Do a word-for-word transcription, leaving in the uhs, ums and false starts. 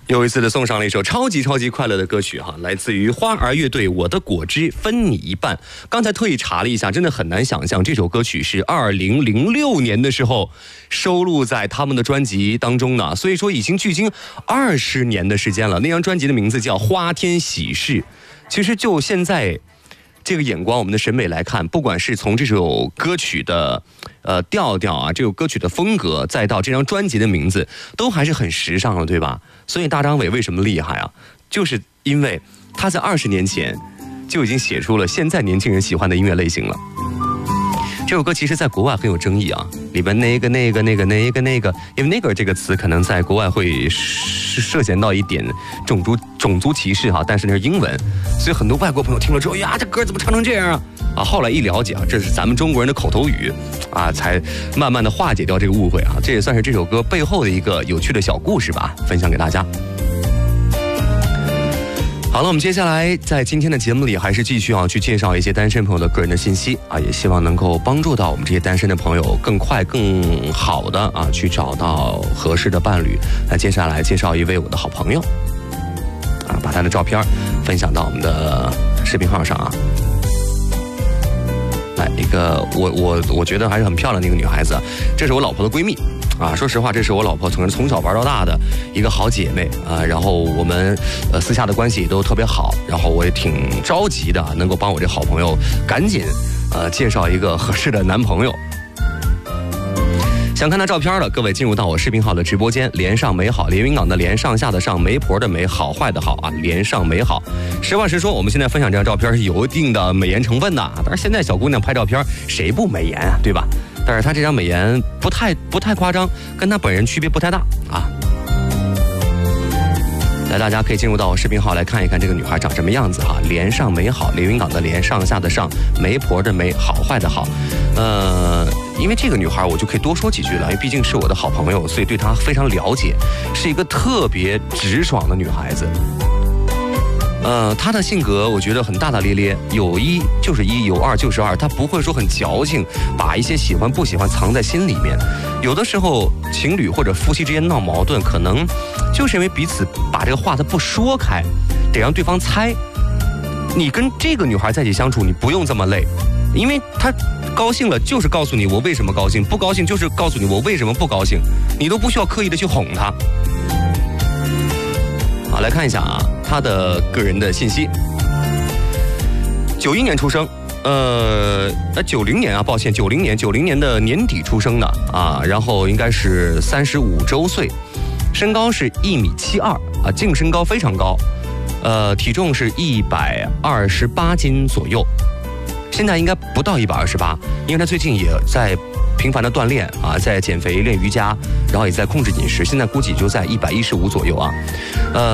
又一次的送上了一首超级超级快乐的歌曲哈，来自于花儿乐队《我的果汁分你一半》。刚才特意查了一下，真的很难想象这首歌曲是二零零六年的时候收录在他们的专辑当中呢，所以说已经距今二十年的时间了。那张专辑的名字叫《花天喜事》。其实就现在这个眼光，我们的审美来看，不管是从这首歌曲的呃调调啊，这首歌曲的风格，再到这张专辑的名字，都还是很时尚了，对吧？所以大张伟为什么厉害啊？就是因为他在二十年前就已经写出了现在年轻人喜欢的音乐类型了。这首歌其实在国外很有争议啊，里边那个那个那个那个那个，因为那个这个词可能在国外会涉嫌到一点种族种族歧视哈，但是那是英文，所以很多外国朋友听了之后呀，这歌怎么唱成这样啊？啊，后来一了解啊，这是咱们中国人的口头语啊，才慢慢的化解掉这个误会啊。这也算是这首歌背后的一个有趣的小故事吧，分享给大家。好了，我们接下来在今天的节目里还是继续啊去介绍一些单身朋友的个人的信息啊，也希望能够帮助到我们这些单身的朋友更快更好的啊去找到合适的伴侣。那接下来介绍一位我的好朋友啊，把他的照片分享到我们的视频号上啊。来一个我我我觉得还是很漂亮的一个女孩子，这是我老婆的闺蜜啊。说实话，这是我老婆从从小玩到大的一个好姐妹啊。然后我们呃私下的关系也都特别好，然后我也挺着急的，能够帮我这好朋友赶紧呃介绍一个合适的男朋友。想看她照片的各位，进入到我视频号的直播间，连上美好，连云港的连，上下的上，媒婆的媒，好坏的好啊，连上美好。实话实说，我们现在分享这张照片是有一定的美颜成分的，但是现在小姑娘拍照片谁不美颜啊，对吧？但是她这张美颜不太不太夸张，跟她本人区别不太大啊。来，大家可以进入到我视频号来看一看这个女孩长什么样子哈。连上美好，连云港的连，上下的上，媒婆的媒，好坏的好。呃，因为这个女孩我就可以多说几句了，因为毕竟是我的好朋友，所以对她非常了解，是一个特别直爽的女孩子。呃，她的性格我觉得很大大咧咧，有一就是一，有二就是二，她不会说很矫情，把一些喜欢不喜欢藏在心里面。有的时候情侣或者夫妻之间闹矛盾，可能就是因为彼此把这个话他不说开，得让对方猜。你跟这个女孩在一起相处，你不用这么累，因为她高兴了就是告诉你我为什么高兴，不高兴就是告诉你我为什么不高兴，你都不需要刻意的去哄她。好，来看一下啊，她的个人的信息。九一年出生，呃，呃，九零年啊，抱歉，九零年，九零年的年底出生的啊，然后应该是三十五周岁，身高是一米七二啊，净身高非常高，呃，体重是一百二十八斤左右，现在应该不到一百二十八，因为他最近也在频繁的锻炼啊，在减肥练瑜伽，然后也在控制饮食，现在估计就在一百一十五左右啊，呃。